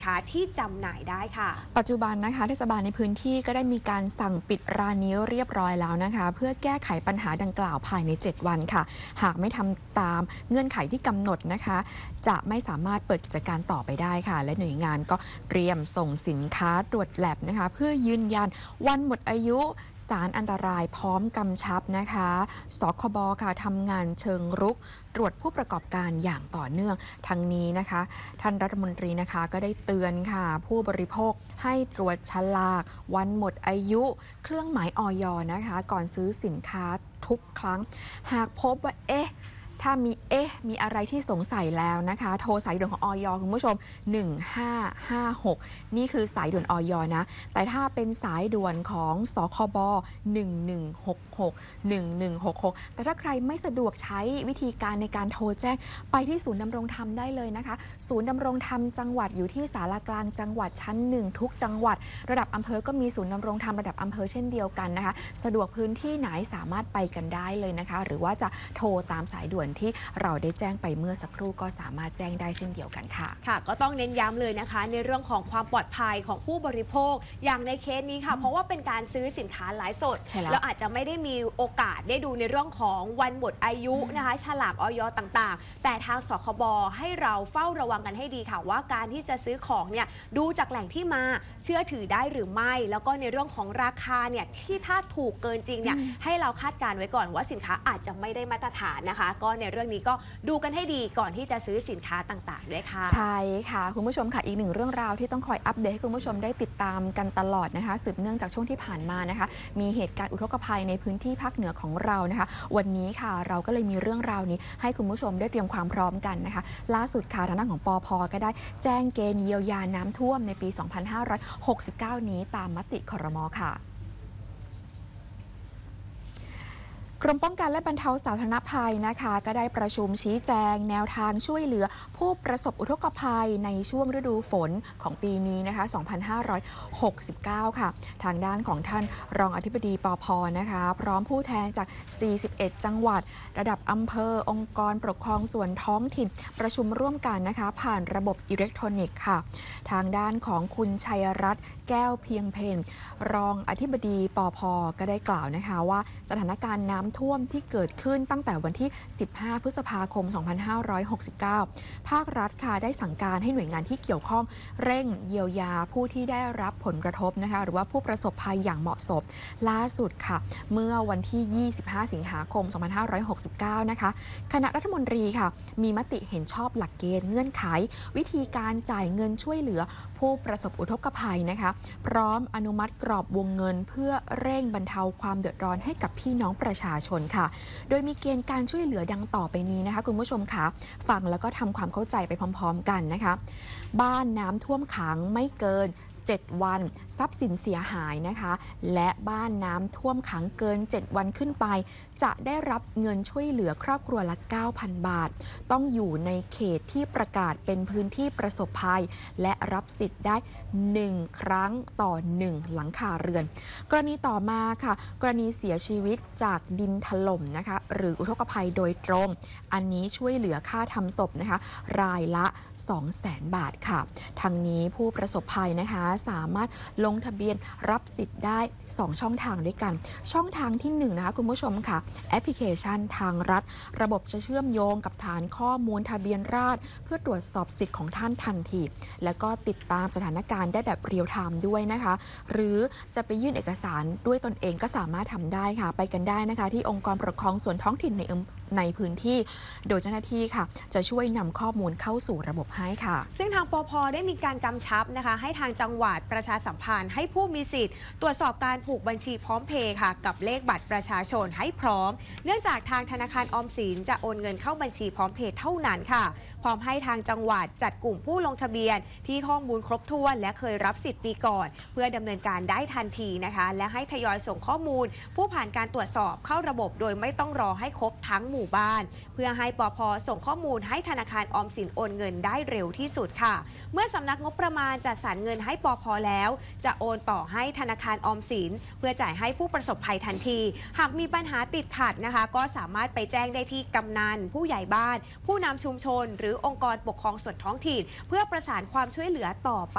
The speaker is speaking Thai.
ที่จำหน่ายได้ค่ะปัจจุบันนะคะเทศบาลในพื้นที่ก็ได้มีการสั่งปิดร้านนี้เรียบร้อยแล้วนะคะเพื่อแก้ไขปัญหาดังกล่าวภายใน7วันค่ะหากไม่ทำตามเงื่อนไขที่กำหนดนะคะจะไม่สามารถเปิดกิจการต่อไปได้ค่ะและหน่วยงานก็เตรียมส่งสินค้าตรวจแลบนะคะเพื่อยืนยันวันหมดอายุสารอันตรายพร้อมกำชับนะคะสคบค่ะทำงานเชิงรุกตรวจผู้ประกอบการอย่างต่อเนื่องทั้งนี้นะคะท่านรัฐมนตรีนะคะก็ได้เตือนค่ะผู้บริโภคให้ตรวจฉลากวันหมดอายุเครื่องหมายอย.นะคะก่อนซื้อสินค้าทุกครั้งหากพบว่าถ้ามีอะไรที่สงสัยแล้วนะคะโทรสายด่วนของอย.คุณผู้ชม1556นี่คือสายด่วนอย.นะแต่ถ้าเป็นสายด่วนของสคบ1166แต่ถ้าใครไม่สะดวกใช้วิธีการในการโทรแจ้งไปที่ศูนย์ดำรงธรรมได้เลยนะคะศูนย์ดำรงธรรมจังหวัดอยู่ที่ศาลากลางจังหวัดชั้น1ทุกจังหวัดระดับอำเภอก็มีศูนย์ดำรงธรรมระดับอำเภอเช่นเดียวกันนะคะสะดวกพื้นที่ไหนสามารถไปกันได้เลยนะคะหรือว่าจะโทรตามสายด่วนที่เราได้แจ้งไปเมื่อสักครู่ก็สามารถแจ้งได้เช่นเดียวกันค่ะค่ะก็ต้องเน้นย้ำเลยนะคะในเรื่องของความปลอดภัยของผู้บริโภคอย่างในเคสนี้ค่ะเพราะว่าเป็นการซื้อสินค้าไลฟ์สดแล้วอาจจะไม่ได้มีโอกาสได้ดูในเรื่องของวันหมดอายุนะคะฉลากอย.ต่างๆแต่ทางสคบให้เราเฝ้าระวังกันให้ดีค่ะว่าการที่จะซื้อของเนี่ยดูจากแหล่งที่มาเชื่อถือได้หรือไม่แล้วก็ในเรื่องของราคาเนี่ยที่ถ้าถูกเกินจริงเนี่ยให้เราคาดการไว้ก่อนว่าสินค้าอาจจะไม่ได้มาตรฐานนะคะก็ในเรื่องนี้ก็ดูกันให้ดีก่อนที่จะซื้อสินค้าต่างๆด้วยค่ะใช่ค่ะคุณผู้ชมค่ะอีกหนึ่งเรื่องราวที่ต้องคอยอัปเดตให้คุณผู้ชมได้ติดตามกันตลอดนะคะสืบเนื่องจากช่วงที่ผ่านมานะคะมีเหตุการณ์อุทกภัยในพื้นที่ภาคเหนือของเรานะคะวันนี้ค่ะเราก็เลยมีเรื่องราวนี้ให้คุณผู้ชมได้เตรียมความพร้อมกันนะคะล่าสุดค่ะทางด้านของปพ.ก็ได้แจ้งเกณฑ์เยียวยาน้ำท่วมในปี 2569 นี้ตามมติครม.ค่ะกรมป้องกันและบรรเทาสาธารณภัยนะคะก็ได้ประชุมชี้แจงแนวทางช่วยเหลือผู้ประสบอุทกภัยในช่วงฤดูฝนของปีนี้นะคะ 2569 ค่ะทางด้านของท่านรองอธิบดีปพ.นะคะพร้อมผู้แทนจาก 41 จังหวัดระดับอำเภอองค์กรปกครองส่วนท้องถิ่นประชุมร่วมกันนะคะผ่านระบบอิเล็กทรอนิกส์ค่ะทางด้านของคุณชัยรัตน์แก้วเพียงเพนรองอธิบดีปพ.ก็ได้กล่าวนะคะว่าสถานการณ์น้ำท่วมที่เกิดขึ้นตั้งแต่วันที่ 15 พฤษภาคม 2569 ภาครัฐค่ะได้สั่งการให้หน่วยงานที่เกี่ยวข้องเร่งเยียวยาผู้ที่ได้รับผลกระทบนะคะหรือว่าผู้ประสบภัยอย่างเหมาะสมล่าสุดค่ะเมื่อวันที่ 25 สิงหาคม 2569 นะคะคณะรัฐมนตรีค่ะมีมติเห็นชอบหลักเกณฑ์เงื่อนไขวิธีการจ่ายเงินช่วยเหลือผู้ประสบอุทกภัยนะคะพร้อมอนุมัติกรอบวงเงินเพื่อเร่งบรรเทาความเดือดร้อนให้กับพี่น้องประชาชนค่ะโดยมีเกณฑ์การช่วยเหลือดังต่อไปนี้นะคะคุณผู้ชมค่ะฟังแล้วก็ทำความเข้าใจไปพร้อมๆกันนะคะบ้านน้ำท่วมขังไม่เกิน7 วันทรัพย์สินเสียหายนะคะและบ้านน้ำท่วมขังเกิน7 วันขึ้นไปจะได้รับเงินช่วยเหลือครอบครัวละ 9,000 บาทต้องอยู่ในเขตที่ประกาศเป็นพื้นที่ประสบภัยและรับสิทธิ์ได้1 ครั้งต่อ1หลังคาเรือนกรณีต่อมาค่ะกรณีเสียชีวิตจากดินถล่มนะคะหรืออุทกภัยโดยตรงอันนี้ช่วยเหลือค่าทำศพนะคะรายละ 200,000 บาทค่ะทั้งนี้ผู้ประสบภัยนะคะสามารถลงทะเบียนรับสิทธิ์ได้2 ช่องทางด้วยกันช่องทางที่1นะคะคุณผู้ชมค่ะแอปพลิเคชันทางรัฐระบบจะเชื่อมโยงกับฐานข้อมูลทะเบียนราษฎร์เพื่อตรวจสอบสิทธิ์ของท่านทันทีแล้วก็ติดตามสถานการณ์ได้แบบเรียลไทม์ด้วยนะคะหรือจะไปยื่นเอกสารด้วยตนเองก็สามารถทำได้ค่ะไปกันได้นะคะที่องค์กรปกครองส่วนท้องถิ่นในพื้นที่โดยเจ้าหน้าที่ค่ะจะช่วยนำข้อมูลเข้าสู่ระบบให้ค่ะซึ่งทางปพ.ได้มีการกำชับนะคะให้ทางจังหวัดประชาสัมพันธ์ให้ผู้มีสิทธิ์ตรวจสอบการผูกบัญชีพร้อมเพย์ค่ะกับเลขบัตรประชาชนให้พร้อมเนื่องจากทางธนาคารออมสินจะโอนเงินเข้าบัญชีพร้อมเพย์เท่านั้นค่ะพร้อมให้ทางจังหวัดจัดกลุ่มผู้ลงทะเบียนที่ข้อมูลครบถ้วนและเคยรับสิทธิ์ปีก่อนเพื่อดำเนินการได้ทันทีนะคะและให้ทยอยส่งข้อมูลผู้ผ่านการตรวจสอบเข้าระบบโดยไม่ต้องรอให้ครบทั้งหมู่บ้านเพื่อให้ปพ.ส่งข้อมูลให้ธนาคารออมสินโอนเงินได้เร็วที่สุดค่ะเมื่อสำนักงบประมาณจัดสรรเงินให้ปพ.แล้วจะโอนต่อให้ธนาคารออมสินเพื่อจ่ายให้ผู้ประสบภัยทันทีหากมีปัญหาติดขัดนะคะก็สามารถไปแจ้งได้ที่กำนันผู้ใหญ่บ้านผู้นำชุมชนหรือองค์กรปกครองส่วนท้องถิ่นเพื่อประสานความช่วยเหลือต่อไป